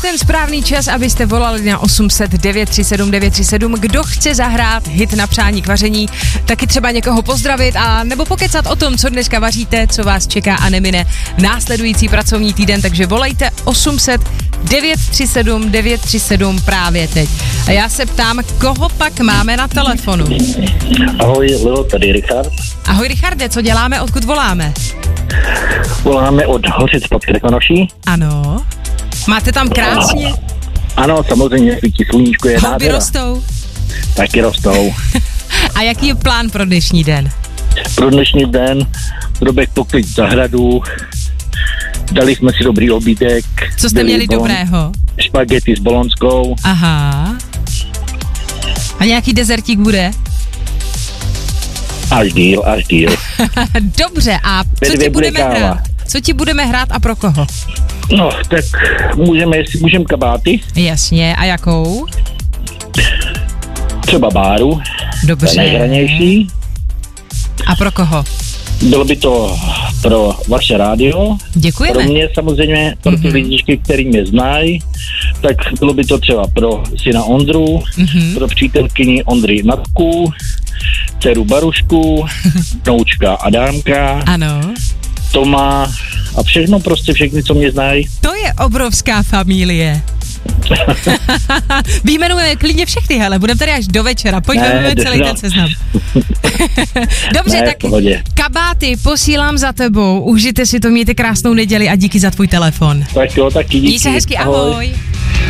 Ten správný čas, abyste volali na 800 937 937. Kdo chce zahrát hit na přání k vaření, taky třeba někoho pozdravit a nebo pokecat o tom, co dneska vaříte, co vás čeká a nemine následující pracovní týden, takže volejte 800 937 937 právě teď. A já se ptám, koho pak máme na telefonu? Ahoj, Leo, tady Richard. Ahoj Richarde, co děláme, odkud voláme? Voláme od Hořic pod Krkonoší. Ano. Máte tam krásně? Ano, samozřejmě, svítí sluníčko, je Houby nádhera. rostou? Taky rostou. A jaký je plán pro dnešní den? Pro dnešní den Robek poklid zahradu, dali jsme si dobrý obídek. Co jste měli dobrého? Špagety s bolonskou. Aha. A nějaký dezertík bude? Až díl. Dobře, a co ti budeme hrát? Co ti budeme hrát a pro koho? No, tak můžeme kabáty. Jasně, a jakou? Třeba báru. Dobře. Nejhranější. A pro koho? Bylo by to pro vaše rádio. Děkujeme. Pro mě samozřejmě, pro ty lidičky, který mě znají, tak bylo by to třeba pro syna Ondru, pro přítelkyni Ondry Natku, dceru Barušku, vnoučka Adámka, ano. Toma a všechno, prostě všechny, co mě znají. To je obrovská familie. Vyjmenujeme klidně všechny, hele, budeme tady až do večera, pojďme celý ten seznam. Dobře, tak kabáty posílám za tebou, užijte si to, mějte krásnou neděli a díky za tvůj telefon. Tak jo, taky díky. Měj se hezky, ahoj.